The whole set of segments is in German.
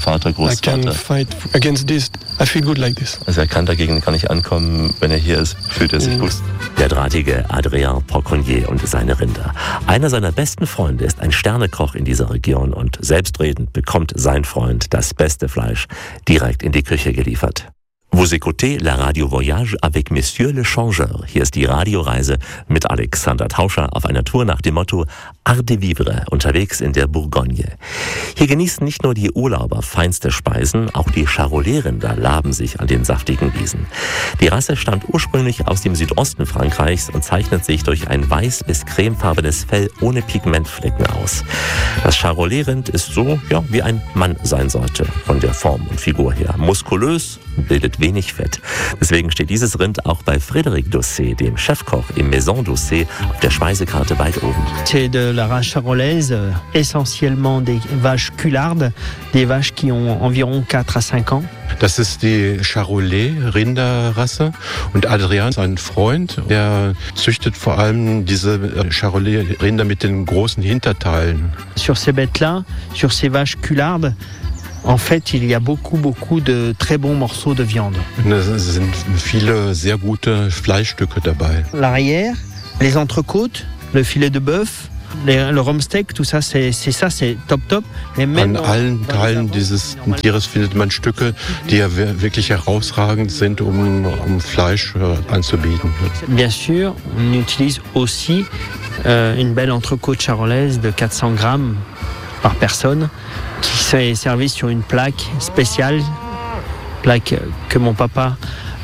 Vater, Großvater. I can fight against this. I feel good like this. Also er kann dagegen gar nicht ankommen. Wenn er hier ist, fühlt er sich gut. Der drahtige Adrien Porconnier und seine Rinder. Einer seiner besten Freunde ist ein Sternekoch in dieser Region und selbstredend bekommt sein Freund das beste Fleisch direkt in die Küche geliefert. Vous écoutez la Radio Voyage avec Monsieur le Changeur. Hier ist die Radioreise mit Alexander Tauscher auf einer Tour nach dem Motto Art de Vivre, unterwegs in der Bourgogne. Hier genießen nicht nur die Urlauber feinste Speisen, auch die Charolais-Rinder laben sich an den saftigen Wiesen. Die Rasse stammt ursprünglich aus dem Südosten Frankreichs und zeichnet sich durch ein weiß- bis cremefarbenes Fell ohne Pigmentflecken aus. Das Charolais-Rind ist so, ja, wie ein Mann sein sollte, von der Form und Figur her. Muskulös, bildet wenig Fett. Deswegen steht dieses Rind auch bei Frédéric Dosset, dem Chefkoch im Maison Dosset, auf der Speisekarte weit oben. C'est de la race charolaise, essentiellement des vaches culardes, des vaches qui ont environ 4 à 5 ans. Das ist die Charolais-Rinderrasse und Adrien, sein Freund, der züchtet vor allem diese Charolais-Rinder mit den großen Hinterteilen. Sur ces bêtes-là, sur ces vaches culardes, en fait, il y a beaucoup de très bons morceaux de viande. Es sind viele sehr gute Fleischstücke dabei. L'arrière, les entrecôtes, le filet de bœuf, le rumsteak, tout ça, c'est top. An allen Teilen dieses Tieres findet man Stücke, die ja wirklich herausragend sind, um Fleisch anzubieten. Bien sûr, on utilise aussi une belle entrecôte charolaise de 400 grammes par personne, qui est servie sur une plaque spéciale, plaque que mon papa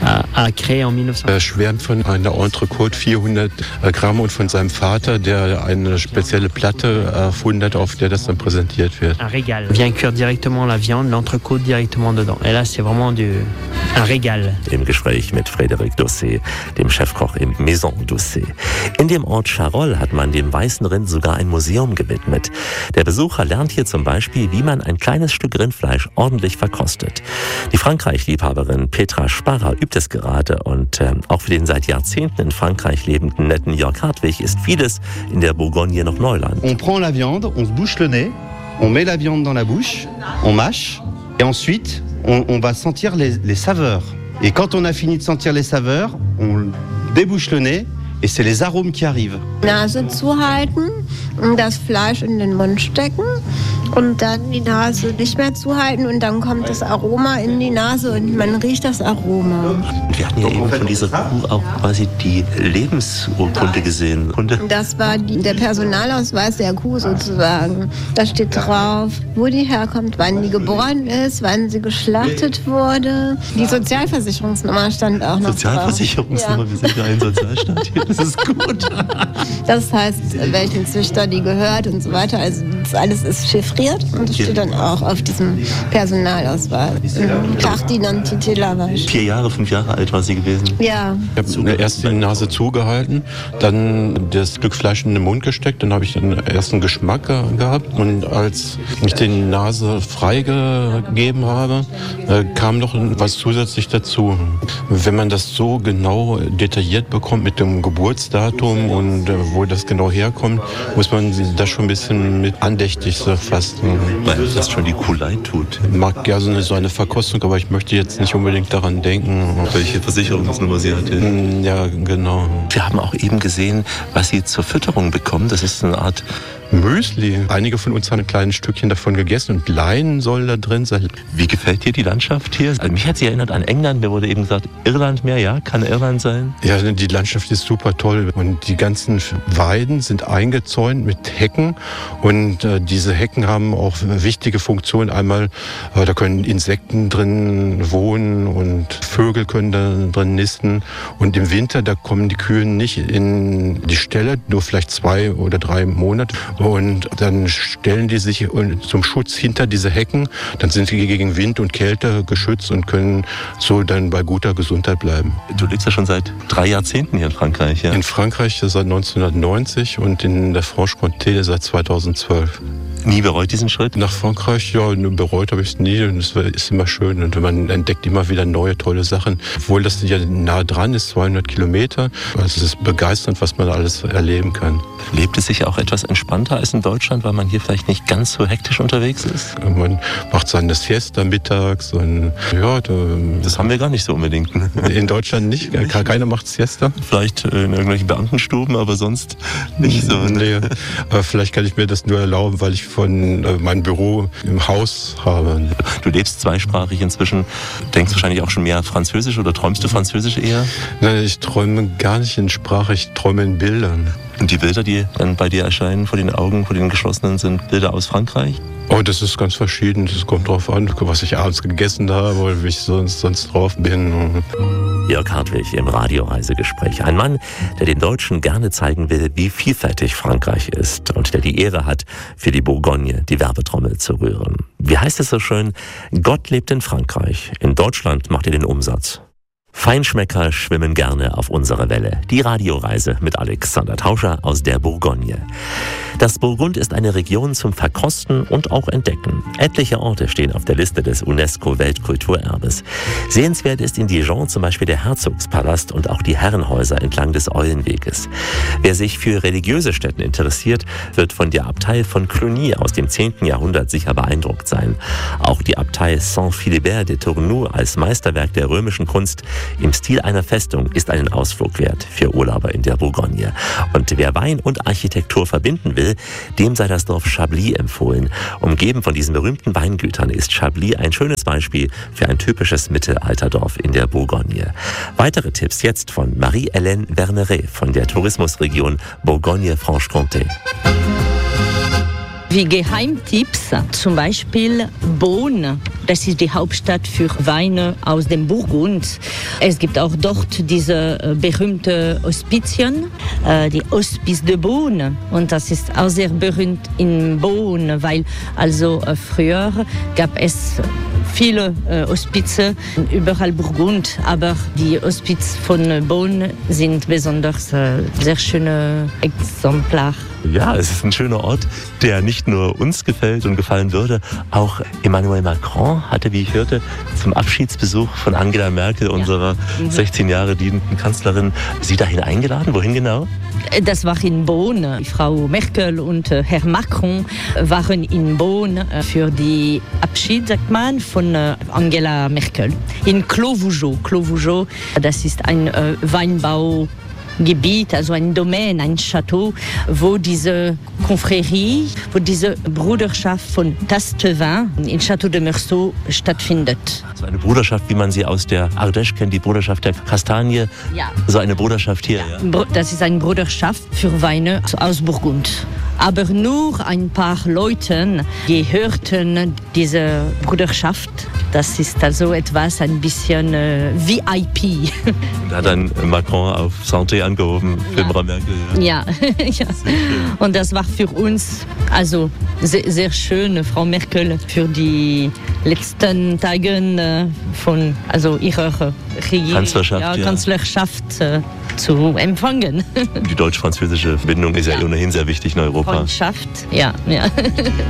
a créée en 1900. Er schwärmt von einer Entrecôte 400 Gramm und von seinem Vater, der eine spezielle Platte erfunden hat, auf der das dann präsentiert wird. Un régal. Vient cuire directement la viande, l'entrecôte directement dedans. Et là, c'est vraiment un régal. Im Gespräch mit Frédéric Dosset, dem Chefkoch im Maison Dosset. In dem Ort Charolles hat man dem weißen Rind sogar ein Museum gewidmet. Der Besucher lernt hier zum Beispiel, wie man ein kleines Stück Rindfleisch ordentlich verkostet. Die Frankreich-Liebhaberin Petra Sparrer übt es gerade und auch für den seit Jahrzehnten in Frankreich lebenden netten Jörg Hartwig ist vieles in der Bourgogne noch Neuland. On prend la viande, on se bouche le nez, on met la viande dans la bouche, on mâche et ensuite on va sentir les saveurs. Et quand on a fini de sentir les saveurs, on débouche le nez et c'est les arômes qui arrivent. Nase zuhalten, das Fleisch in den Mund stecken und dann die Nase nicht mehr zuhalten und dann kommt das Aroma in die Nase und man riecht das Aroma. Wir hatten ja eben von dieser Kuh auch quasi die Lebensurkunde gesehen. Das war der Personalausweis der Kuh sozusagen. Da steht drauf, wo die herkommt, wann die geboren ist, wann sie geschlachtet wurde. Die Sozialversicherungsnummer stand auch noch Sozialversicherungsnummer, ja. Wir sind ja ein Sozialstaat hier, das ist gut. Das heißt, welchen Züchter die gehört und so weiter. Also das alles ist chiffriert und das steht dann auch auf diesem Personalausweis. Carte d'identité lavage. 4 Jahre, 5 Jahre alt war sie gewesen? Ja. Ich habe erst die Nase zugehalten, dann das Stück Fleisch in den Mund gesteckt, dann habe ich den ersten Geschmack gehabt und als ich die Nase freigegeben habe, kam noch was zusätzlich dazu. Wenn man das so genau detailliert bekommt mit dem Geburtsdatum und wo das genau herkommt, muss man das schon ein bisschen mit andächtig fassen. Weil das schon die Kuh leid tut. Ich mag gerne so eine Verkostung, aber ich möchte jetzt nicht unbedingt daran denken. Welche Versicherungsnummer sie hatte. Ja, genau. Wir haben auch eben gesehen, was sie zur Fütterung bekommen. Das ist eine Art Müsli. Einige von uns haben ein kleines Stückchen davon gegessen und Leinen soll da drin sein. Wie gefällt dir die Landschaft hier? Also mich hat sie erinnert an England. Mir wurde eben gesagt, Irland mehr, ja? Kann Irland sein? Ja, die Landschaft ist super toll und die ganzen Weiden sind eingezäunt mit Hecken und diese Hecken haben auch wichtige Funktionen. Einmal, da können Insekten drin wohnen und Vögel können da drin nisten und im Winter, da kommen die Kühe nicht in die Ställe, nur vielleicht 2 oder 3 Monate. Und dann stellen die sich zum Schutz hinter diese Hecken. Dann sind sie gegen Wind und Kälte geschützt und können so dann bei guter Gesundheit bleiben. Du lebst ja schon seit 3 Jahrzehnten hier in Frankreich, ja? In Frankreich seit 1990 und in der Franche-Comté seit 2012. Nie bereut diesen Schritt? Nach Frankreich, ja, bereut habe ich es nie und es ist immer schön und man entdeckt immer wieder neue, tolle Sachen. Obwohl das ja nah dran ist, 200 Kilometer. Also es ist begeisternd, was man alles erleben kann. Lebt es sich auch etwas entspannter als in Deutschland, weil man hier vielleicht nicht ganz so hektisch unterwegs ist? Man macht seine Siesta mittags und ja. Das haben wir gar nicht so unbedingt. In Deutschland nicht, keiner macht Siesta. Vielleicht in irgendwelchen Beamtenstuben, aber sonst nicht so. Nee, aber vielleicht kann ich mir das nur erlauben, weil ich von mein Büro im Haus habe. Du lebst zweisprachig inzwischen, denkst wahrscheinlich auch schon mehr Französisch oder träumst du Französisch eher? Nein, ich träume gar nicht in Sprache, ich träume in Bildern. Und die Bilder, die dann bei dir erscheinen vor den Augen, vor den geschlossenen, sind Bilder aus Frankreich? Oh, das ist ganz verschieden. Das kommt drauf an, was ich abends gegessen habe oder wie ich sonst drauf bin. Jörg Hartwig im Radioreisegespräch. Ein Mann, der den Deutschen gerne zeigen will, wie vielfältig Frankreich ist und der die Ehre hat, für die Bourgogne die Werbetrommel zu rühren. Wie heißt es so schön? Gott lebt in Frankreich. In Deutschland macht er den Umsatz. Feinschmecker schwimmen gerne auf unserer Welle. Die Radioreise mit Alexander Tauscher aus der Bourgogne. Das Burgund ist eine Region zum Verkosten und auch Entdecken. Etliche Orte stehen auf der Liste des UNESCO-Weltkulturerbes. Sehenswert ist in Dijon zum Beispiel der Herzogspalast und auch die Herrenhäuser entlang des Eulenweges. Wer sich für religiöse Stätten interessiert, wird von der Abtei von Cluny aus dem 10. Jahrhundert sicher beeindruckt sein. Auch die Abtei Saint-Philibert de Tournoux als Meisterwerk der römischen Kunst im Stil einer Festung ist einen Ausflug wert für Urlauber in der Bourgogne. Und wer Wein und Architektur verbinden will, dem sei das Dorf Chablis empfohlen. Umgeben von diesen berühmten Weingütern ist Chablis ein schönes Beispiel für ein typisches Mittelalterdorf in der Bourgogne. Weitere Tipps jetzt von Marie-Hélène Verneret von der Tourismusregion Bourgogne-Franche-Comté. Wie Geheimtipps, zum Beispiel Beaune, das ist die Hauptstadt für Weine aus dem Burgund. Es gibt auch dort diese berühmte Hospizien, die Hospice de Beaune. Und das ist auch sehr berühmt in Beaune, weil also früher gab es viele Hospize überall Burgund, aber die Hospiz von Beaune sind besonders sehr schöne Exemplare. Ja, es ist ein schöner Ort, der nicht nur uns gefällt und gefallen würde. Auch Emmanuel Macron hatte, wie ich hörte, zum Abschiedsbesuch von Angela Merkel, unserer 16 Jahre dienenden Kanzlerin, Sie dahin eingeladen. Wohin genau? Das war in Beaune. Frau Merkel und Herr Macron waren in Beaune für die Abschied, sagt man, von Angela Merkel. In Clos Vougeot. Clos Vougeot, das ist ein Weinbaugebiet, also ein Domain, ein Château, wo diese Confrérie, wo diese Bruderschaft von Tastevin in Château de Meursault stattfindet. So eine Bruderschaft, wie man sie aus der Ardèche kennt, die Bruderschaft der Kastanie. Ja. So eine Bruderschaft hier. Ja. Das ist eine Bruderschaft für Weine aus Burgund. Aber nur ein paar Leute gehörten diese Bruderschaft. Das ist also etwas ein bisschen VIP. Und hat dann Macron auf Santé angehoben für Frau Merkel. Ja. Ja. Und das war für uns also sehr, sehr schön, Frau Merkel, für die letzten Tage von also ihrer Kanzlerschaft zu empfangen. Die deutsch-französische Verbindung ist ja ohnehin sehr wichtig in Europa. Freundschaft, ja.